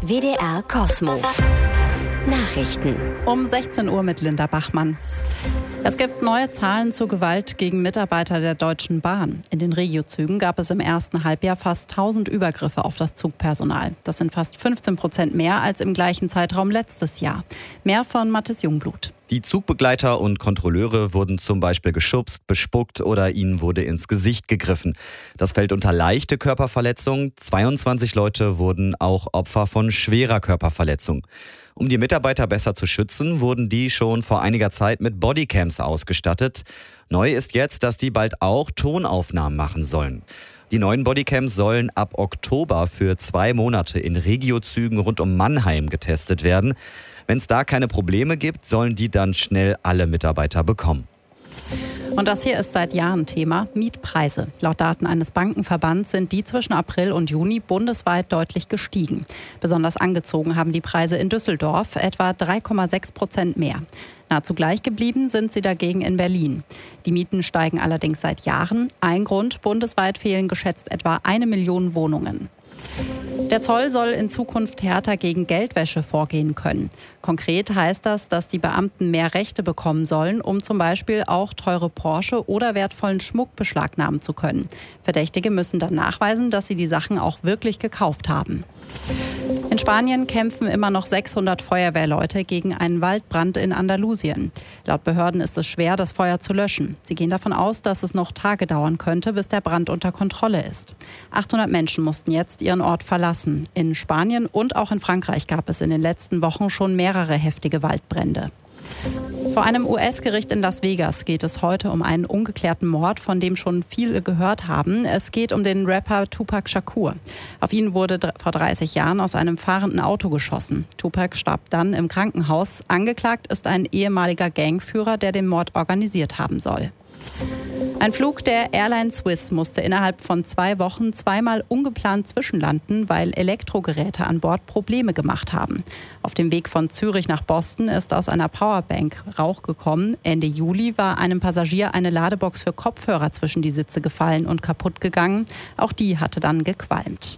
WDR Cosmo. Nachrichten. Um 16 Uhr mit Linda Bachmann. Es gibt neue Zahlen zur Gewalt gegen Mitarbeiter der Deutschen Bahn. In den Regiozügen gab es im ersten Halbjahr fast 1000 Übergriffe auf das Zugpersonal. Das sind fast 15% mehr als im gleichen Zeitraum letztes Jahr. Mehr von Mathis Jungblut. Die Zugbegleiter und Kontrolleure wurden zum Beispiel geschubst, bespuckt oder ihnen wurde ins Gesicht gegriffen. Das fällt unter leichte Körperverletzung. 22 Leute wurden auch Opfer von schwerer Körperverletzung. Um die Mitarbeiter besser zu schützen, wurden die schon vor einiger Zeit mit Bodycams ausgestattet. Neu ist jetzt, dass die bald auch Tonaufnahmen machen sollen. Die neuen Bodycams sollen ab Oktober für 2 Monate in Regiozügen rund um Mannheim getestet werden. Wenn es da keine Probleme gibt, sollen die dann schnell alle Mitarbeiter bekommen. Und das hier ist seit Jahren Thema: Mietpreise. Laut Daten eines Bankenverbands sind die zwischen April und Juni bundesweit deutlich gestiegen. Besonders angezogen haben die Preise in Düsseldorf, etwa 3,6% mehr. Nahezu gleich geblieben sind sie dagegen in Berlin. Die Mieten steigen allerdings seit Jahren. Ein Grund: bundesweit fehlen geschätzt etwa 1 Million Wohnungen. Der Zoll soll in Zukunft härter gegen Geldwäsche vorgehen können. Konkret heißt das, dass die Beamten mehr Rechte bekommen sollen, um zum Beispiel auch teure Porsche oder wertvollen Schmuck beschlagnahmen zu können. Verdächtige müssen dann nachweisen, dass sie die Sachen auch wirklich gekauft haben. In Spanien kämpfen immer noch 600 Feuerwehrleute gegen einen Waldbrand in Andalusien. Laut Behörden ist es schwer, das Feuer zu löschen. Sie gehen davon aus, dass es noch Tage dauern könnte, bis der Brand unter Kontrolle ist. 800 Menschen mussten jetzt ihren Ort verlassen. In Spanien und auch in Frankreich gab es in den letzten Wochen schon mehrere heftige Waldbrände. Vor einem US-Gericht in Las Vegas geht es heute um einen ungeklärten Mord, von dem schon viele gehört haben. Es geht um den Rapper Tupac Shakur. Auf ihn wurde vor 30 Jahren aus einem fahrenden Auto geschossen. Tupac starb dann im Krankenhaus. Angeklagt ist ein ehemaliger Gangführer, der den Mord organisiert haben soll. Ein Flug der Airline Swiss musste innerhalb von 2 Wochen zweimal ungeplant zwischenlanden, weil Elektrogeräte an Bord Probleme gemacht haben. Auf dem Weg von Zürich nach Boston ist aus einer Powerbank Rauch gekommen. Ende Juli war einem Passagier eine Ladebox für Kopfhörer zwischen die Sitze gefallen und kaputt gegangen. Auch die hatte dann gequalmt.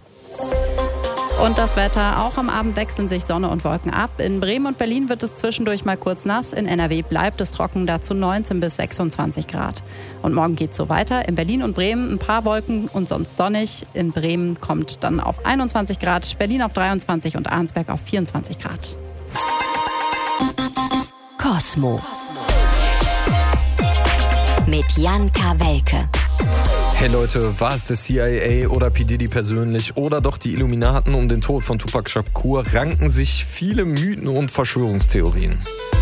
Und das Wetter: Auch am Abend wechseln sich Sonne und Wolken ab. In Bremen und Berlin wird es zwischendurch mal kurz nass. In NRW bleibt es trocken, dazu 19 bis 26 Grad. Und morgen geht es so weiter. In Berlin und Bremen ein paar Wolken und sonst sonnig. In Bremen kommt dann auf 21 Grad, Berlin auf 23 und Arnsberg auf 24 Grad. Cosmo. Mit Jan Kawelke. Hey Leute, war es der CIA oder P. Diddy persönlich oder doch die Illuminaten um den Tod von Tupac Shakur, ranken sich viele Mythen und Verschwörungstheorien.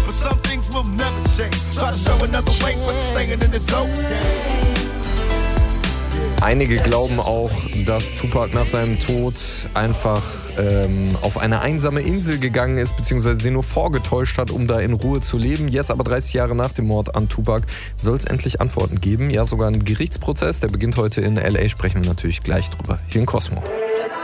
Einige glauben auch, dass Tupac nach seinem Tod einfach auf eine einsame Insel gegangen ist, beziehungsweise den nur vorgetäuscht hat, um da in Ruhe zu leben. Jetzt aber 30 Jahre nach dem Mord an Tupac soll es endlich Antworten geben. Ja, sogar ein Gerichtsprozess, der beginnt heute in L.A., sprechen wir natürlich gleich drüber. Hier in Cosmo.